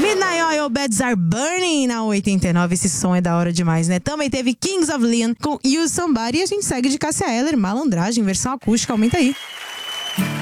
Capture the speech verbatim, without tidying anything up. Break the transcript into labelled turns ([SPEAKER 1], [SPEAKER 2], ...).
[SPEAKER 1] Midnight Oil, Beds Are Burning na oitenta e nove. Esse som é da hora demais, né? Também teve Kings of Leon com You Somebody. E a gente segue de Cássia Eller, Malandragem, versão acústica. Aumenta aí.